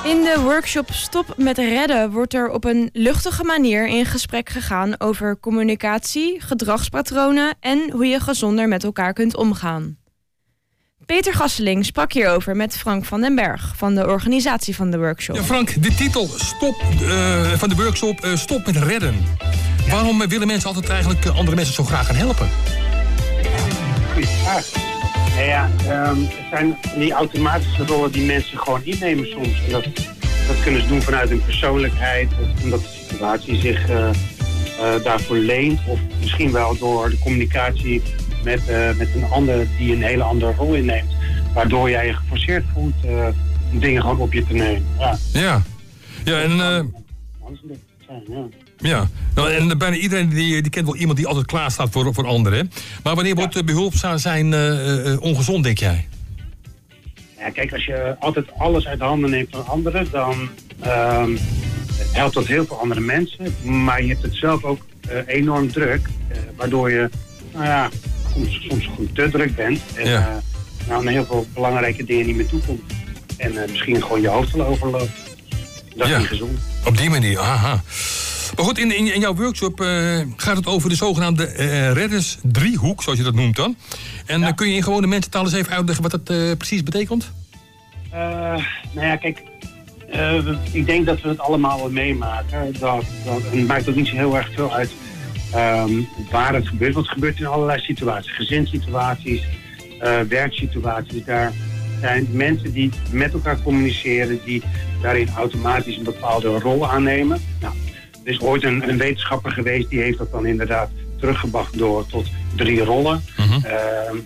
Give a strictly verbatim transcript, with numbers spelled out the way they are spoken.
In de workshop Stop met redden wordt er op een luchtige manier in gesprek gegaan over communicatie, gedragspatronen en hoe je gezonder met elkaar kunt omgaan. Peter Gasseling sprak hierover met Frank van den Berg van de organisatie van de workshop. Ja, Frank, de titel Stop, uh, van de workshop uh, Stop met redden. Ja. Waarom willen mensen altijd eigenlijk uh, andere mensen zo graag gaan helpen? Goeie vraag. Ja, ja um, het zijn die automatische rollen die mensen gewoon innemen soms. En dat, dat kunnen ze doen vanuit hun persoonlijkheid, of omdat de situatie zich uh, uh, daarvoor leent. Of misschien wel door de communicatie met, uh, met een ander die een hele andere rol inneemt. Waardoor jij je geforceerd voelt uh, om dingen gewoon op je te nemen. Ja, ja. ja en... Uh... Ja. Ja, nou, en bijna iedereen die, die kent wel iemand die altijd klaar staat voor, voor anderen. Maar wanneer wordt ja. behulpzaam zijn uh, uh, ongezond, denk jij? Ja, kijk, als je altijd alles uit de handen neemt van anderen, dan uh, helpt dat heel veel andere mensen. Maar je hebt het zelf ook uh, enorm druk, uh, waardoor je nou ja, soms, soms goed te druk bent. En ja. uh, nou, aan heel veel belangrijke dingen niet meer toekomt. En uh, misschien gewoon je hoofd wel overloopt. Dat is ja. niet gezond. Op die manier, aha. Maar goed, in, in, in jouw workshop uh, gaat het over de zogenaamde uh, reddersdriehoek, zoals je dat noemt dan. En ja. uh, kun je in gewone mensentaal eens even uitleggen wat dat uh, precies betekent? Uh, nou ja, kijk, uh, ik denk dat we het allemaal wel meemaken. Dat, dat, het maakt ook niet zo heel erg veel uit um, waar het gebeurt. Want het gebeurt in allerlei situaties. Gezinssituaties, uh, werksituaties. Daar zijn mensen die met elkaar communiceren, die daarin automatisch een bepaalde rol aannemen. Nou, er is ooit een, een wetenschapper geweest die heeft dat dan inderdaad teruggebracht door tot drie rollen. Mm-hmm. Uh,